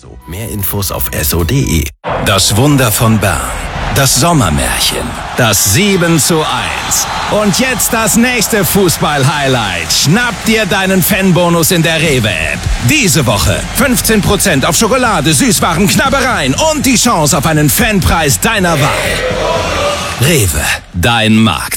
Mehr Infos auf so.de. Das Wunder von Bern. Das Sommermärchen. Das 7:1. Und jetzt das nächste Fußball-Highlight. Schnapp dir deinen Fanbonus in der Rewe-App. Diese Woche 15% auf Schokolade, Süßwaren, Knabbereien und die Chance auf einen Fanpreis deiner Wahl. Rewe, dein Markt.